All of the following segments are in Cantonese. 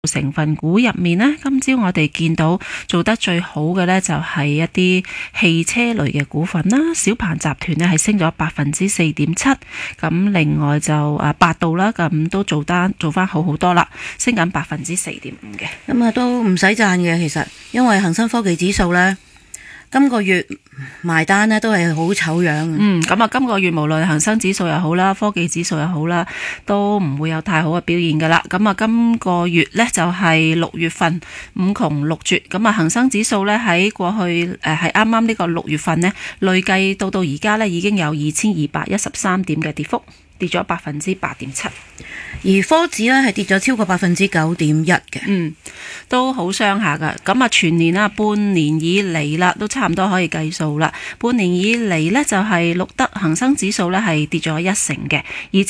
成分股入面呢，今朝我哋見到做得最好嘅呢，就係一啲汽車類嘅股份啦。小鵬集團呢係升咗 4.7%， 咁另外就百度啦，咁都做翻好好多啦，升緊 4.5% 嘅。 咁啊都唔使讚嘅，其實因為恒生科技指數呢，今個月埋單呢都係好醜樣嘅。 咁啊，今個月無論恒生指數又好啦，科技指數又好啦，都唔會有太好嘅表現噶啦。咁啊，今個月呢就係6月份五窮六絕，咁啊恒生指數呢喺過去係啱啱呢個6月份呢，累計到而家呢已經有2213點嘅跌幅，跌咗 8.7%。 而科指呢係跌咗超過 9.1% 嘅。 都好傷下噶。咁啊全年啊半年以嚟啦，都差唔多可以計數啦。半年以嚟呢，就係錄得恒生指數呢係跌咗1%嘅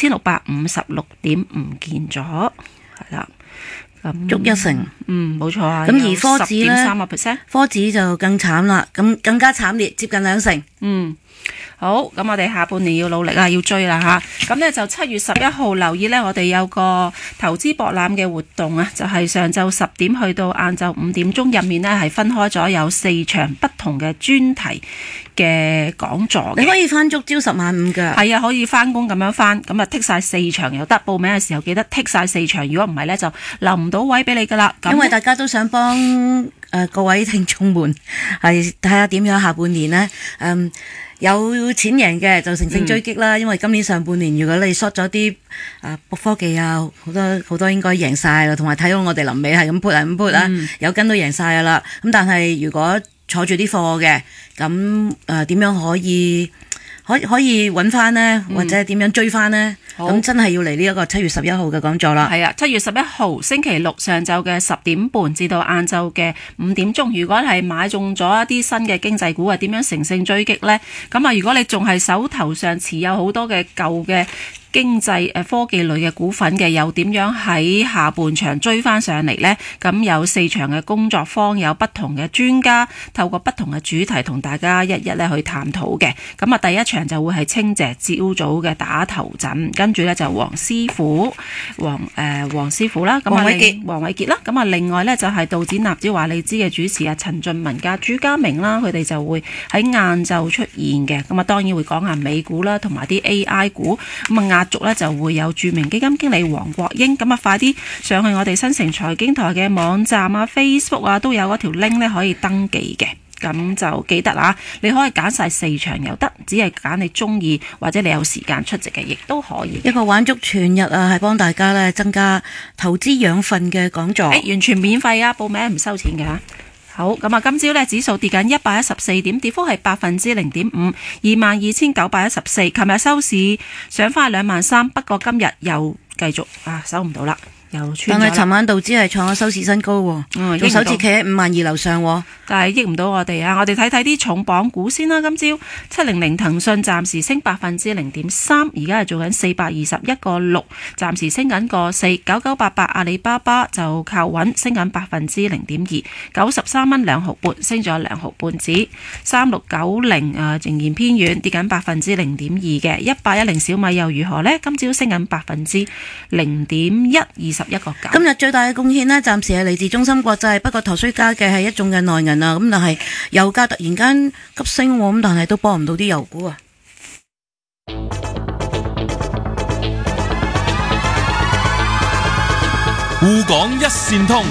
，2656點唔見咗，係啦。咁足1%。 冇錯啊。 咁而科指呢 10.3%， 科指就更慘啦，咁更加慘烈，接近2%。 好，咁我哋下半年要努力啊，要追啦吓。咁呢就7月11號留意呢，我哋有個投資博覽嘅活動啊，就係上晝10點去到晏晝5點鐘入面呢，係分開咗有4場不同嘅專題嘅講座嘅。 你可以翻足朝10晚5㗎。 係啊，可以翻工咁樣翻，咁啊剔晒4場又得。報名嘅時候記得剔晒4場，如果唔係呢，就留唔到位俾你噶啦。 因為大家都想幫各位聽眾們係睇下點樣下半年呢。有錢贏嘅就乘勝追擊啦，因為今年上半年如果你 short 咗啲科技啊，好多應該贏晒啦，同埋睇到我哋臨尾係咁 put 啊咁 put 啊，有根都贏晒噶啦。咁但係如果坐住啲貨嘅，咁點樣可以揾翻呢？或者點樣追翻呢？咁真係要嚟呢一個7月11號嘅講座啦。 係啊，7月11號星期六上晝嘅10點半至到晏晝嘅5點鐘。如果係買中咗一啲新嘅經濟股，係點樣乘勝追擊呢？咁啊，如果你仲係手頭上持有好多嘅舊嘅經濟科技類嘅股份嘅，又點樣喺下半場追翻上嚟呢？咁有4場嘅工作坊，有不同嘅專家透過不同嘅主題同大家一咧去探討嘅。咁啊，第一場就會係清謝朝早嘅打頭陣，跟住呢就黃師傅啦，咁啊黃偉傑啦，咁啊另外呢，就係道指納指話你知嘅主持啊陳俊文加朱家明啦，佢哋就會喺晏晝出現嘅。咁啊當然會講下美股啦，同埋啲 AI 股。咁啊壓軸呢就會有著名基金經理黃國英。咁啊快啲上去我哋新城財經台嘅網站啊 Facebook 啊都有嗰條 link 呢可以登記嘅。咁就記得啦，你可以揀晒4場又得，只係揀你中意或者你有時間出席嘅，亦都可以。 一個玩足全日啊，係幫大家咧增加投資養分嘅講座。 完全免費啊，報名唔收錢嘅。好，咁啊，今朝呢指數跌緊114點，跌幅係 0.5%， 22,914。琴日收市上翻23000，不過今日又繼續收唔到啦。 但係尋晚道指係創咗收市新高喎，仲首次企喺52,000樓上喎， 但係益唔到我哋啊！我哋睇睇啲重磅股先啦。今朝700騰訊暫時升 0.3%， 而家係做緊421.6，暫時升緊個4。9988阿里巴巴就靠穩，升緊 0.2%， 93蚊2毫半，升咗2毫半子。3690仍然偏軟，跌緊 0.2% 嘅。1810小米又如何呢？今朝升緊 0.1%，21個9。 今日最大嘅貢獻呢，暫時係嚟自中芯國際，不過陀衰家嘅係一眾嘅內銀啊，咁但係油價突然間急升，咁但係都幫唔到啲油股啊。 滬港一線通，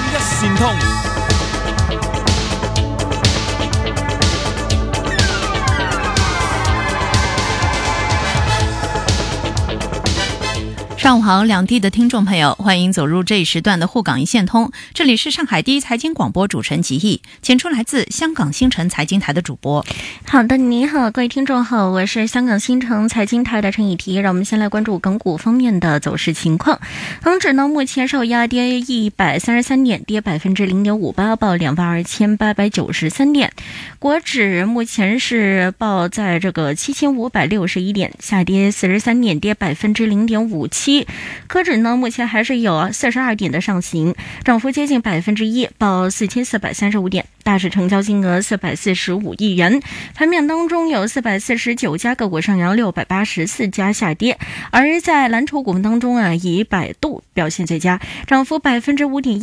上午好，两地的听众朋友，欢迎走入这一时段的沪港一线通。这里是上海第一财经广播主持人吉毅，请出来自香港新城财经台的主播。 好的，你好，各位听众好，我是香港新城财经台的陈以提。让我们先来关注港股方面的走势情况。恒指呢，目前受压跌133点，跌 0.58%， 报22,893点。国指目前是报在这个7561点，下跌43点，跌 0.57%。科指呢，目前还是有42点的上行，涨幅接近 1%， 报4435点。大市成交金额445亿元，盘面当中有449家个股上扬，684家下跌。而在蓝筹股份当中以百度表现最佳，涨幅5.1%。